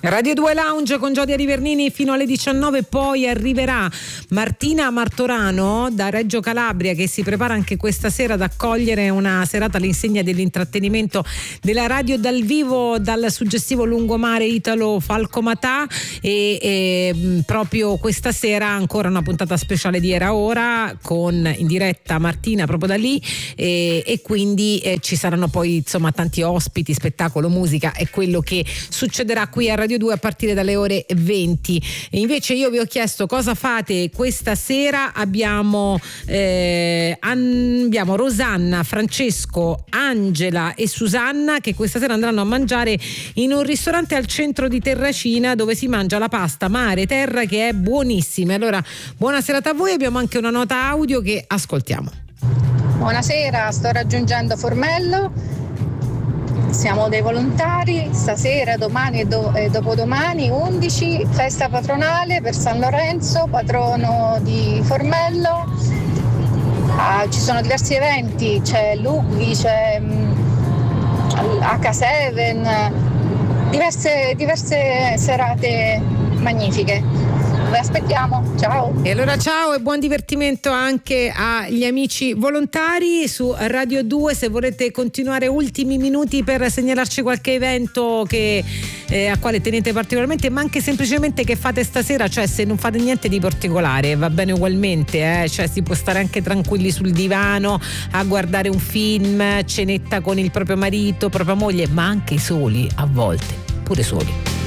Radio 2 Lounge con Giodia Rivernini fino alle 19, poi arriverà Martina Martorano da Reggio Calabria, che si prepara anche questa sera ad accogliere una serata all'insegna dell'intrattenimento della radio dal vivo dal suggestivo lungomare Italo Falcomatà, e proprio questa sera ancora una puntata speciale di Era Ora con in diretta Martina proprio da lì, e quindi ci saranno poi insomma tanti ospiti, spettacolo, musica e quello che succederà qui a Radio 2 a partire dalle ore 20. E invece io vi ho chiesto cosa fate questa sera. Abbiamo Rosanna, Francesco, Angela e Susanna che questa sera andranno a mangiare in un ristorante al centro di Terracina, dove si mangia la pasta mare terra che è buonissima. Allora buona serata a voi, abbiamo anche una nota audio che ascoltiamo. Buonasera, sto raggiungendo Formello. Siamo dei volontari, stasera, domani e dopodomani 11, festa patronale per San Lorenzo, patrono di Formello. Ci sono diversi eventi, c'è Lughi, c'è H7, diverse serate magnifiche. Vi aspettiamo, ciao. E allora ciao e buon divertimento anche agli amici volontari su Radio 2. Se volete continuare ultimi minuti per segnalarci qualche evento a quale tenete particolarmente, ma anche semplicemente che fate stasera, cioè se non fate niente di particolare va bene ugualmente, cioè si può stare anche tranquilli sul divano a guardare un film, cenetta con il proprio marito, propria moglie, ma anche soli a volte, pure soli.